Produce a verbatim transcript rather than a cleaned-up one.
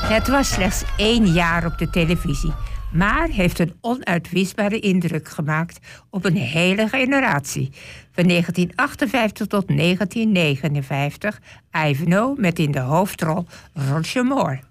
Het was slechts één jaar op de televisie, maar heeft een onuitwisbare indruk gemaakt op een hele generatie. Van negentien achtenvijftig tot negentien negenenvijftig, Ivanhoe met in de hoofdrol Roger Moore.